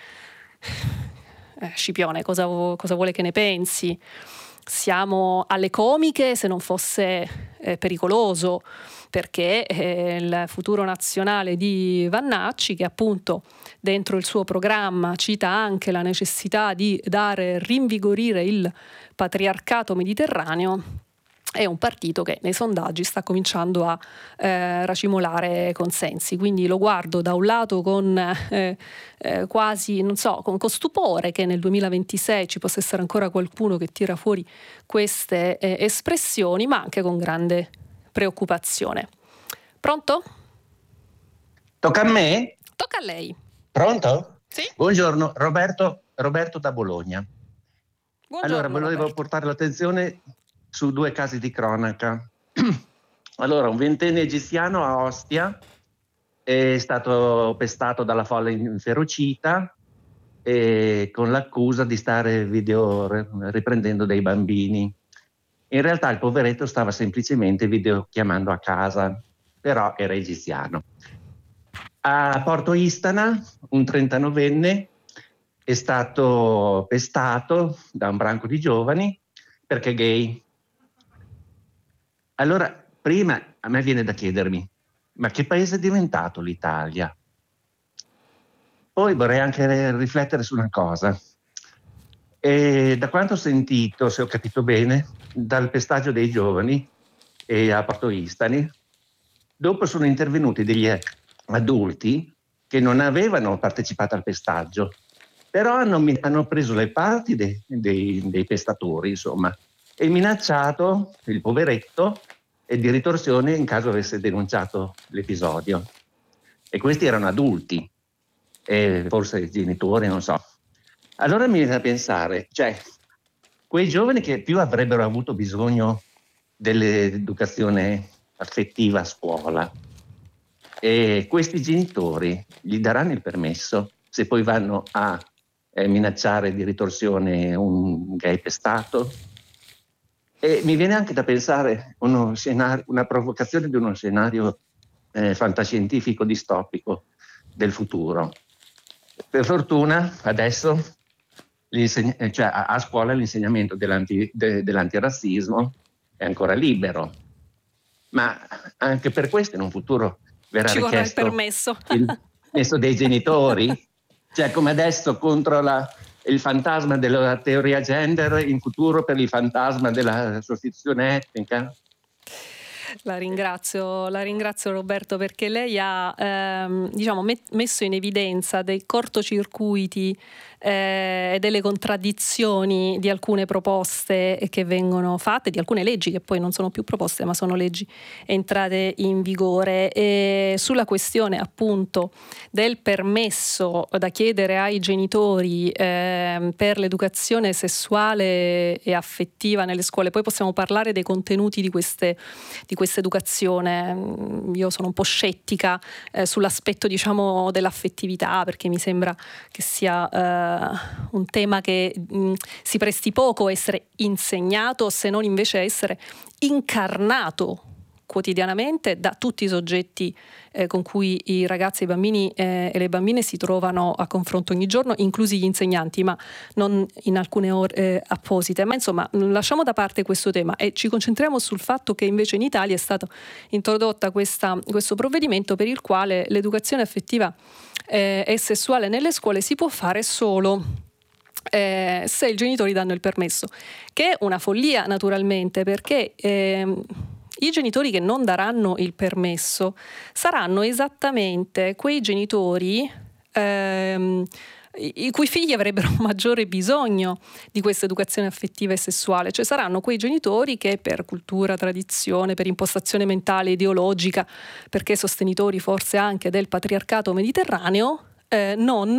Eh, Scipione, cosa, cosa vuole che ne pensi? Siamo alle comiche se non fosse eh, pericoloso, perché eh, il Futuro Nazionale di Vannacci, che appunto dentro il suo programma cita anche la necessità di dare, rinvigorire il patriarcato mediterraneo, è un partito che nei sondaggi sta cominciando a eh, racimolare consensi, quindi lo guardo da un lato con eh, eh, quasi, non so, con, con stupore che nel duemilaventisei ci possa essere ancora qualcuno che tira fuori queste eh, espressioni, ma anche con grande preoccupazione. Pronto? Tocca a me? Tocca a lei. Pronto? Sì. Buongiorno, Roberto, Roberto da Bologna. Buongiorno, allora, volevo Roberto. portare l'attenzione su due casi di cronaca. Allora, un ventenne egiziano a Ostia è stato pestato dalla folla inferocita e con l'accusa di stare video riprendendo dei bambini. In realtà il poveretto stava semplicemente videochiamando a casa, però era egiziano. A Porto Istana un trentanovenne è stato pestato da un branco di giovani perché è gay. Allora, prima a me viene da chiedermi, ma che paese è diventato l'Italia? Poi vorrei anche riflettere su una cosa. E da quanto ho sentito, se ho capito bene, dal pestaggio dei giovani e a Porto Istani, dopo sono intervenuti degli adulti che non avevano partecipato al pestaggio, però hanno, hanno preso le parti dei, dei, dei pestatori, insomma, e minacciato il poveretto e di ritorsione in caso avesse denunciato l'episodio. E questi erano adulti, e forse genitori, non so. Allora mi viene da pensare, cioè, quei giovani che più avrebbero avuto bisogno dell'educazione affettiva a scuola, e questi genitori gli daranno il permesso se poi vanno a eh, minacciare di ritorsione un gay pestato? E mi viene anche da pensare uno scenario, una provocazione di uno scenario eh, fantascientifico distopico del futuro. Per fortuna adesso cioè, a, a scuola l'insegnamento dell'anti, de, dell'antirazzismo è ancora libero, ma anche per questo in un futuro verrà ci vorrà richiesto il permesso. il, messo dei genitori? Cioè, come adesso contro la, il fantasma della teoria gender, in futuro per il fantasma della sostituzione etnica? La ringrazio, la ringrazio Roberto, perché lei ha ehm, diciamo, met- messo in evidenza dei cortocircuiti e eh, delle contraddizioni di alcune proposte che vengono fatte, di alcune leggi che poi non sono più proposte ma sono leggi entrate in vigore. E sulla questione appunto del permesso da chiedere ai genitori eh, per l'educazione sessuale e affettiva nelle scuole, poi possiamo parlare dei contenuti di queste di questa educazione. Io sono un po' scettica eh, sull'aspetto, diciamo, dell'affettività, perché mi sembra che sia eh, un tema che mh, si presti poco a essere insegnato, se non invece a essere incarnato quotidianamente da tutti i soggetti eh, con cui i ragazzi, i bambini eh, e le bambine si trovano a confronto ogni giorno, inclusi gli insegnanti, ma non in alcune ore eh, apposite. Ma insomma, lasciamo da parte questo tema e ci concentriamo sul fatto che invece in Italia è stata introdotta questa, questo provvedimento per il quale l'educazione affettiva eh, e sessuale nelle scuole si può fare solo Eh, se i genitori danno il permesso, che è una follia naturalmente, perché eh, i genitori che non daranno il permesso saranno esattamente quei genitori ehm, i cui figli avrebbero maggiore bisogno di questa educazione affettiva e sessuale, cioè saranno quei genitori che per cultura, tradizione, per impostazione mentale, ideologica, perché sostenitori forse anche del patriarcato mediterraneo, eh, non,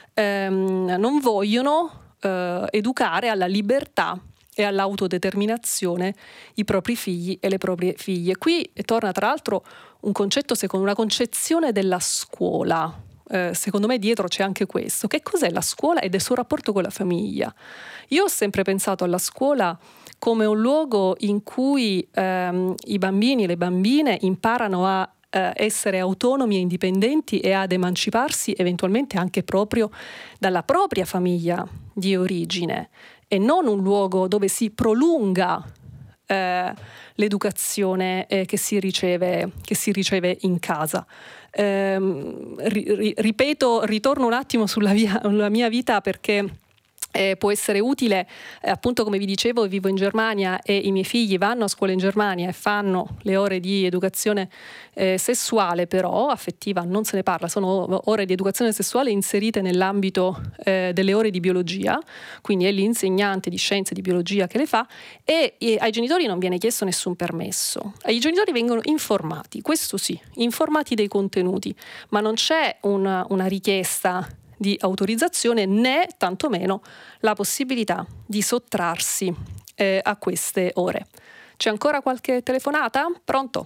ehm, non vogliono eh, educare alla libertà e all'autodeterminazione i propri figli e le proprie figlie. Qui torna tra l'altro un concetto, secondo una concezione della scuola. Eh, secondo me dietro c'è anche questo. Che cos'è la scuola ed il suo rapporto con la famiglia? Io ho sempre pensato alla scuola come un luogo in cui ehm, i bambini e le bambine imparano a eh, essere autonomi e indipendenti e ad emanciparsi eventualmente anche proprio dalla propria famiglia di origine, e non un luogo dove si prolunga eh, l'educazione eh, che si riceve, che si riceve in casa. Eh, ri, ripeto, ritorno un attimo sulla, via, sulla mia vita, perché Eh, può essere utile, eh, appunto come vi dicevo, vivo in Germania e i miei figli vanno a scuola in Germania e fanno le ore di educazione eh, sessuale, però affettiva non se ne parla, sono ore di educazione sessuale inserite nell'ambito eh, delle ore di biologia, quindi è l'insegnante di scienze di biologia che le fa, e, e ai genitori non viene chiesto nessun permesso, ai genitori vengono informati, questo sì, informati dei contenuti, ma non c'è una, una richiesta di autorizzazione né tantomeno la possibilità di sottrarsi eh, a queste ore. C'è ancora qualche telefonata? Pronto?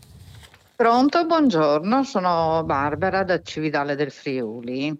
Pronto, buongiorno, sono Barbara da Cividale del Friuli.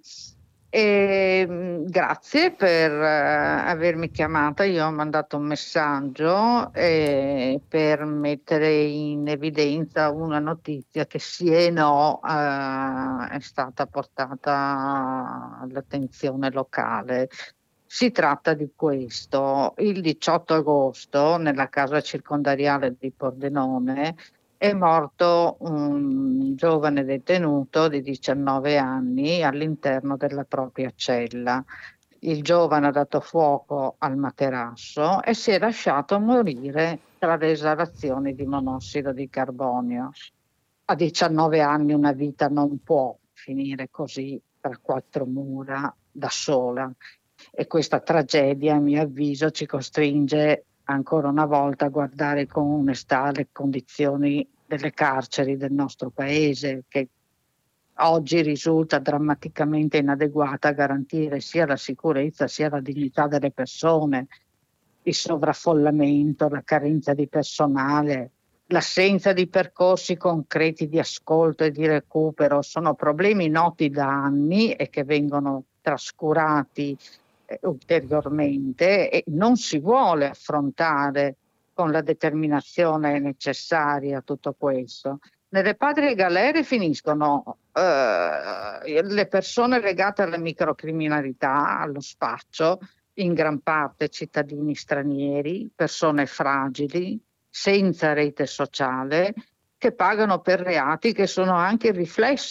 E, mh, grazie per uh, avermi chiamata. Io ho mandato un messaggio eh, per mettere in evidenza una notizia che sì e no uh, è stata portata all'attenzione locale. Si tratta di questo: il diciotto agosto nella casa circondariale di Pordenone è morto un giovane detenuto di diciannove anni all'interno della propria cella. Il giovane ha dato fuoco al materasso e si è lasciato morire tra le esalazioni di monossido di carbonio. A diciannove anni una vita non può finire così tra quattro mura da sola, e questa tragedia, a mio avviso, ci costringe ancora una volta a guardare con onestà le condizioni delle carceri del nostro paese, che oggi risulta drammaticamente inadeguata a garantire sia la sicurezza sia la dignità delle persone. Il sovraffollamento, la carenza di personale, l'assenza di percorsi concreti di ascolto e di recupero sono problemi noti da anni e che vengono trascurati eh, ulteriormente, e non si vuole affrontare con la determinazione necessaria tutto questo. Nelle patrie galere finiscono eh, le persone legate alla microcriminalità, allo spaccio, in gran parte cittadini stranieri, persone fragili, senza rete sociale, che pagano per reati che sono anche il riflesso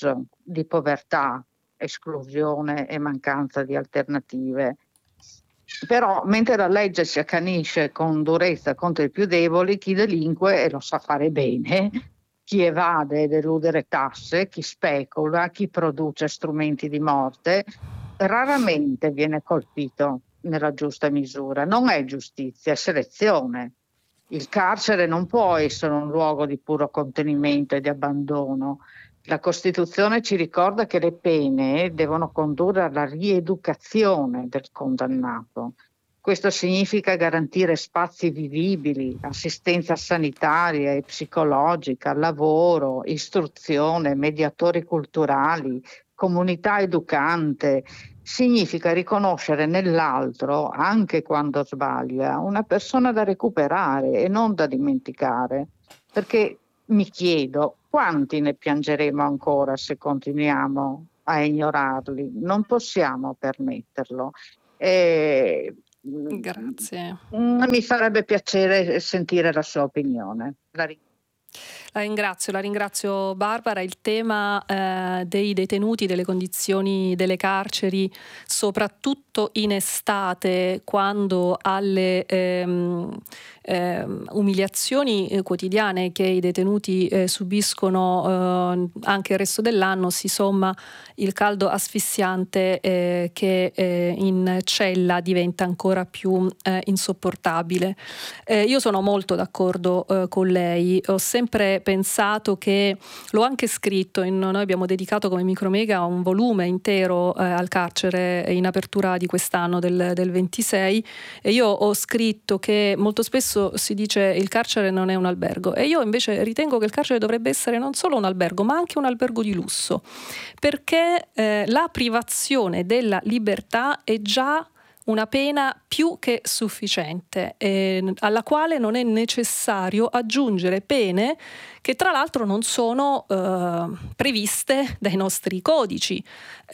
di povertà, esclusione e mancanza di alternative. Però mentre la legge si accanisce con durezza contro i più deboli, chi delinque, e lo sa fare bene, chi evade ed eludere tasse, chi specula, chi produce strumenti di morte, raramente viene colpito nella giusta misura. Non è giustizia, è selezione. Il carcere non può essere un luogo di puro contenimento e di abbandono. La Costituzione ci ricorda che le pene devono condurre alla rieducazione del condannato. Questo significa garantire spazi vivibili, assistenza sanitaria e psicologica, lavoro, istruzione, mediatori culturali, comunità educante. Significa riconoscere nell'altro, anche quando sbaglia, una persona da recuperare e non da dimenticare. Perché mi chiedo, quanti ne piangeremo ancora se continuiamo a ignorarli? Non possiamo permetterlo. E Grazie. Mi farebbe piacere sentire la sua opinione. La ringrazio. La ringrazio, la ringrazio Barbara. Il tema eh, dei detenuti, delle condizioni delle carceri, soprattutto in estate, quando alle ehm, ehm, umiliazioni quotidiane che i detenuti eh, subiscono eh, anche il resto dell'anno, si somma il caldo asfissiante eh, che eh, in cella diventa ancora più eh, insopportabile. Eh, io sono molto d'accordo eh, con lei. Ho sempre pensato che, l'ho anche scritto, in, noi abbiamo dedicato come Micromega un volume intero eh, al carcere in apertura di quest'anno del, del ventisei, e io ho scritto che molto spesso si dice il carcere non è un albergo, e io invece ritengo che il carcere dovrebbe essere non solo un albergo ma anche un albergo di lusso, perché eh, la privazione della libertà è già una pena più che sufficiente, eh, alla quale non è necessario aggiungere pene che tra l'altro non sono eh, previste dai nostri codici.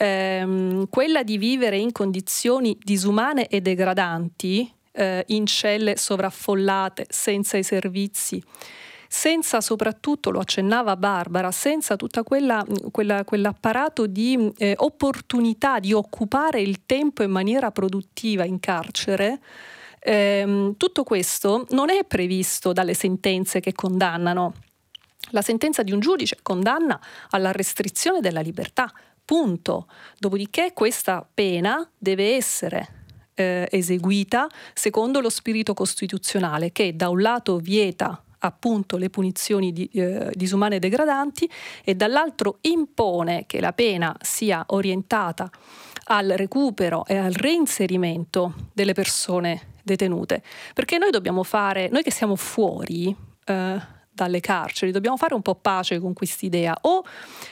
Eh, quella di vivere in condizioni disumane e degradanti, eh, in celle sovraffollate, senza i servizi, senza, soprattutto, lo accennava Barbara, senza tutta quella, quella quell'apparato di eh, opportunità di occupare il tempo in maniera produttiva in carcere. Ehm, tutto questo non è previsto dalle sentenze che condannano. La sentenza di un giudice condanna alla restrizione della libertà, punto. Dopodiché questa pena deve essere eh, eseguita secondo lo spirito costituzionale, che da un lato vieta appunto le punizioni di, eh, disumane e degradanti, e dall'altro impone che la pena sia orientata al recupero e al reinserimento delle persone detenute. Perché noi dobbiamo fare, noi che siamo fuori eh, dalle carceri, dobbiamo fare un po' pace con quest'idea, o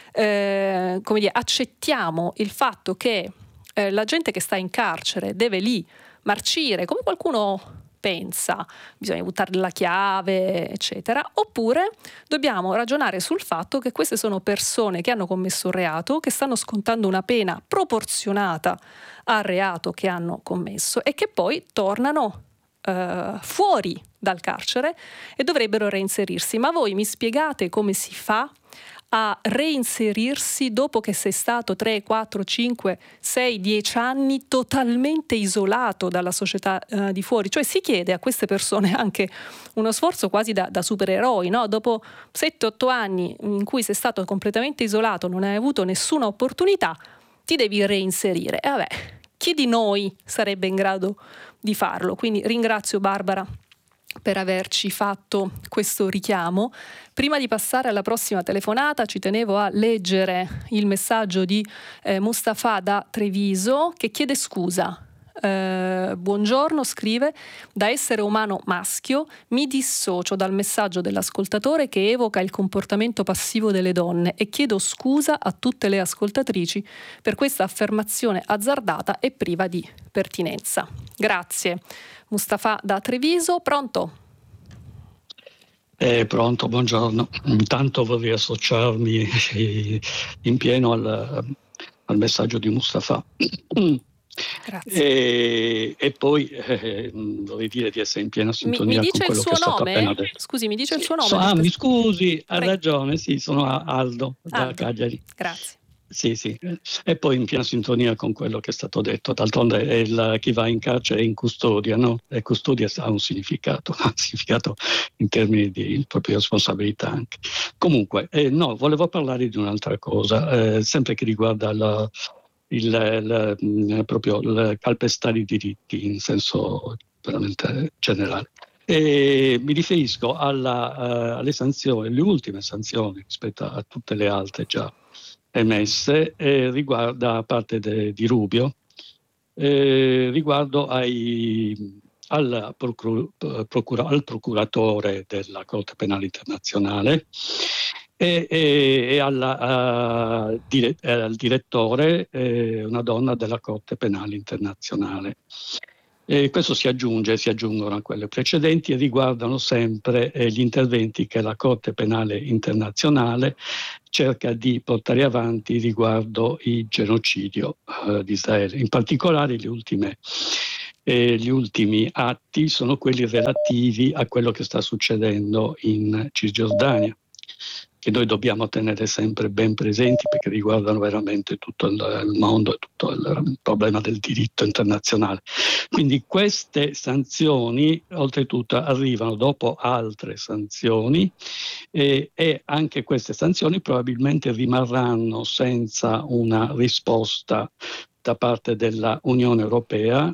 eh, come dire, accettiamo il fatto che eh, la gente che sta in carcere deve lì marcire, come qualcuno pensa, bisogna buttare la chiave, eccetera, oppure dobbiamo ragionare sul fatto che queste sono persone che hanno commesso un reato, che stanno scontando una pena proporzionata al reato che hanno commesso e che poi tornano eh, fuori dal carcere e dovrebbero reinserirsi. Ma voi mi spiegate come si fa a reinserirsi dopo che sei stato tre, quattro, cinque, sei, dieci anni totalmente isolato dalla società eh, di fuori? Cioè si chiede a queste persone anche uno sforzo quasi da, da supereroi, no? Dopo sette otto anni in cui sei stato completamente isolato, non hai avuto nessuna opportunità, ti devi reinserire. E vabbè, chi di noi sarebbe in grado di farlo? Quindi ringrazio Barbara per averci fatto questo richiamo. Prima di passare alla prossima telefonata ci tenevo a leggere il messaggio di eh, Mustafa da Treviso, che chiede scusa. Eh, buongiorno, scrive: da essere umano maschio mi dissocio dal messaggio dell'ascoltatore che evoca il comportamento passivo delle donne e chiedo scusa a tutte le ascoltatrici per questa affermazione azzardata e priva di pertinenza. Grazie Mustafa da Treviso. Pronto? Eh, pronto, buongiorno. Intanto vorrei associarmi in pieno al, al messaggio di Mustafa. Grazie. E, e poi eh, vorrei dire di essere in piena sintonia mi, mi con quello che è stato nome? appena detto. Scusi, mi dice il suo nome? So, ah, mi scusi, ha ragione, sì, sono Aldo da Aldo. Cagliari. Grazie. Sì, sì, e poi in piena sintonia con quello che è stato detto. D'altronde è il, chi va in carcere è in custodia, no? E custodia ha un significato, ha un significato in termini di propria responsabilità anche. Comunque, eh, no, volevo parlare di un'altra cosa, eh, sempre che riguarda la, il, il, proprio il calpestare i diritti in senso veramente generale. E mi riferisco alla, uh, alle sanzioni, le ultime sanzioni rispetto a tutte le altre già emesse, eh, riguarda da parte de, di Rubio, eh, riguardo ai, al, procur, procura, al procuratore della Corte Penale Internazionale e, e, e alla, uh, dire, al direttore, eh, una donna della Corte Penale Internazionale. E questo si aggiunge, si aggiungono a quelle precedenti e riguardano sempre eh, gli interventi che la Corte Penale Internazionale cerca di portare avanti riguardo il genocidio eh, di Israele. In particolare le ultime, eh, gli ultimi atti sono quelli relativi a quello che sta succedendo in Cisgiordania, che noi dobbiamo tenere sempre ben presenti perché riguardano veramente tutto il, il mondo e tutto il, il problema del diritto internazionale. Quindi queste sanzioni oltretutto arrivano dopo altre sanzioni e, e anche queste sanzioni probabilmente rimarranno senza una risposta da parte della Unione Europea,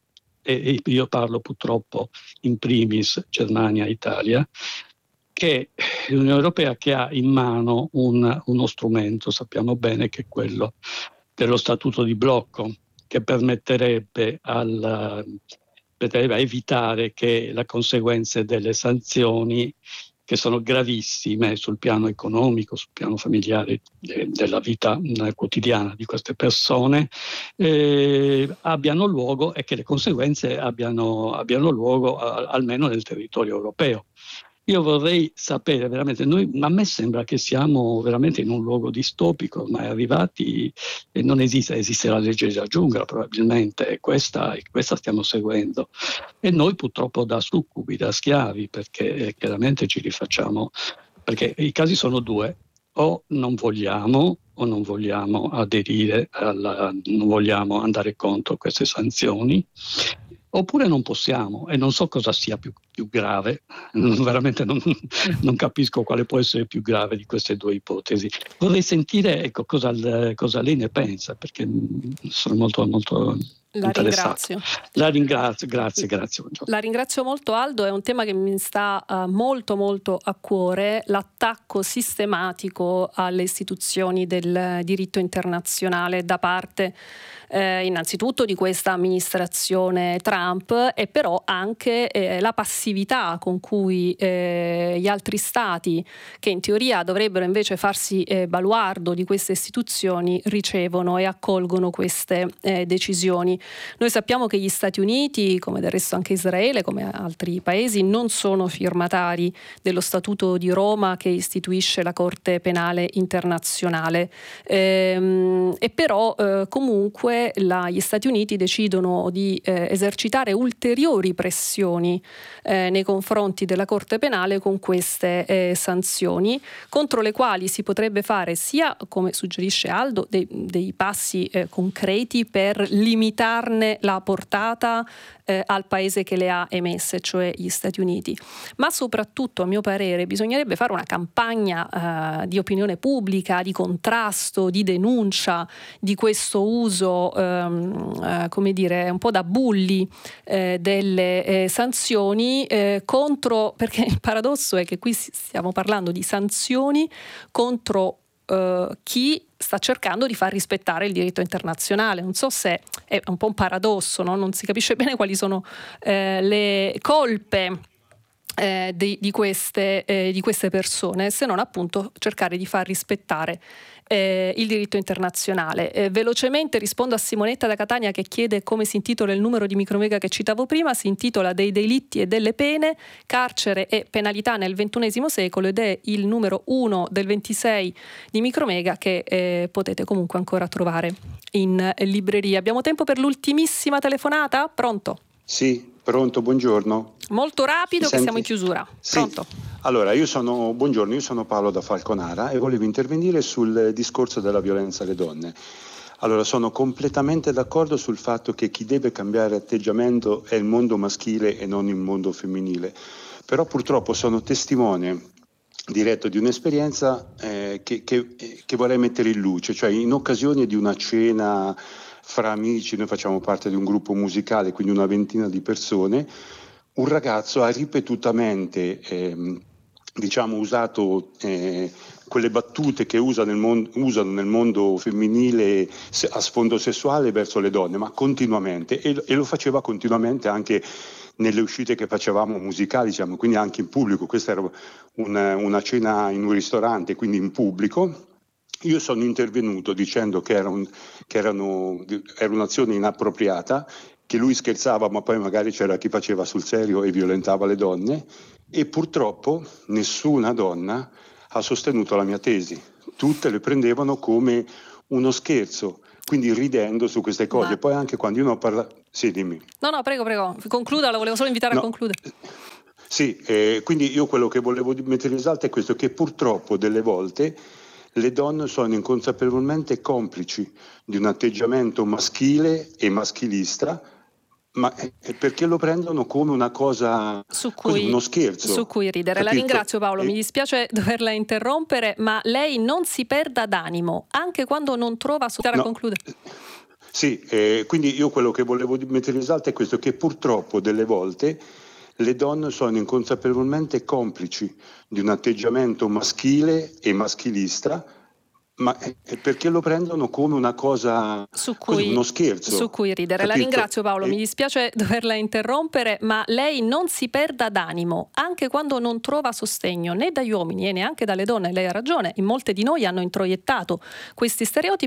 e io parlo purtroppo in primis Germania e Italia, che l'Unione Europea che ha in mano un, uno strumento, sappiamo bene che è quello dello Statuto di blocco, che permetterebbe, al, permetterebbe a evitare che le conseguenze delle sanzioni, che sono gravissime sul piano economico, sul piano familiare, de, della vita eh, quotidiana di queste persone, eh, abbiano luogo e che le conseguenze abbiano, abbiano luogo a, almeno nel territorio europeo. Io vorrei sapere veramente, noi, a me sembra che siamo veramente in un luogo distopico, ormai arrivati, e non esiste, esiste la legge della giungla probabilmente, e questa, questa stiamo seguendo. E noi purtroppo da succubi, da schiavi, perché chiaramente ci rifacciamo, perché i casi sono due, o non vogliamo o non vogliamo aderire, alla, non vogliamo andare contro queste sanzioni, oppure non possiamo, e non so cosa sia più, più grave, veramente non, non capisco quale può essere più grave di queste due ipotesi. Vorrei sentire ecco, cosa, cosa lei ne pensa, perché sono molto, molto La ringrazio. La ringrazio, grazie, grazie. Buongiorno. La ringrazio molto Aldo, è un tema che mi sta uh, molto molto a cuore, l'attacco sistematico alle istituzioni del diritto internazionale da parte eh, innanzitutto di questa amministrazione Trump e però anche eh, la passività con cui eh, gli altri stati, che in teoria dovrebbero invece farsi eh, baluardo di queste istituzioni, ricevono e accolgono queste eh, decisioni. Noi sappiamo che gli Stati Uniti, come del resto anche Israele, come altri paesi, non sono firmatari dello Statuto di Roma che istituisce la Corte Penale Internazionale ehm, e però eh, comunque la, gli Stati Uniti decidono di eh, esercitare ulteriori pressioni eh, nei confronti della Corte Penale con queste eh, sanzioni, contro le quali si potrebbe fare sia, come suggerisce Aldo, dei, dei passi eh, concreti per limitarne la portata eh, al paese che le ha emesse, cioè gli Stati Uniti. Ma soprattutto, a mio parere, bisognerebbe fare una campagna eh, di opinione pubblica, di contrasto, di denuncia di questo uso, ehm, eh, come dire, un po' da bulli eh, delle eh, sanzioni eh, contro, perché il paradosso è che qui stiamo parlando di sanzioni contro Uh, chi sta cercando di far rispettare il diritto internazionale. Non so se è un po' un paradosso, no? Non si capisce bene quali sono eh, le colpe eh, di, di, queste, eh, di queste persone, se non appunto cercare di far rispettare Eh, il diritto internazionale. Eh, velocemente rispondo a Simonetta da Catania che chiede come si intitola il numero di Micromega che citavo prima. Si intitola Dei delitti e delle pene, carcere e penalità nel ventunesimo secolo ed è il numero uno del ventisei di Micromega che eh, potete comunque ancora trovare in libreria. Abbiamo tempo per l'ultimissima telefonata? Pronto? Sì, Pronto, buongiorno. Molto rapido, che Senti? siamo in chiusura. Sì. Pronto? Allora, io sono, buongiorno, io sono Paolo da Falconara e volevo intervenire sul discorso della violenza alle donne. Allora, sono completamente d'accordo sul fatto che chi deve cambiare atteggiamento è il mondo maschile e non il mondo femminile, però purtroppo sono testimone diretto di un'esperienza eh, che, che, che vorrei mettere in luce, cioè in occasione di una cena fra amici, noi facciamo parte di un gruppo musicale, quindi una ventina di persone, un ragazzo ha ripetutamente ehm, diciamo usato eh, quelle battute che usa nel mon- usano nel mondo femminile se- a sfondo sessuale verso le donne, ma continuamente, e, e lo faceva continuamente anche nelle uscite che facevamo musicali, diciamo, quindi anche in pubblico. Questa era una, una cena in un ristorante, quindi in pubblico. Io sono intervenuto dicendo che, era, un, che erano, era un'azione inappropriata, che lui scherzava ma poi magari c'era chi faceva sul serio e violentava le donne, e purtroppo nessuna donna ha sostenuto la mia tesi. Tutte le prendevano come uno scherzo, quindi ridendo su queste cose. Ma... Poi anche quando io non ho parlato... Sì, dimmi. No, no, prego, prego, concluda, la volevo solo invitare no. a concludere. Sì, eh, quindi io quello che volevo mettere in risalto è questo, che purtroppo delle volte le donne sono inconsapevolmente complici di un atteggiamento maschile e maschilista, ma perché lo prendono come una cosa, su cui, così, uno scherzo. Su cui ridere. Capito? La ringrazio, Paolo, e... mi dispiace doverla interrompere, ma lei non si perda d'animo, anche quando non trova a no. concludere. Sì, eh, quindi io quello che volevo mettere in risalto è questo, che purtroppo delle volte le donne sono inconsapevolmente complici di un atteggiamento maschile e maschilista, ma perché lo prendono come una cosa, su cui, così, uno scherzo. Su cui ridere. Capito? La ringrazio, Paolo, e... mi dispiace doverla interrompere, ma lei non si perda d'animo, anche quando non trova sostegno né dagli uomini e neanche dalle donne. Lei ha ragione, in molte di noi hanno introiettato questi stereotipi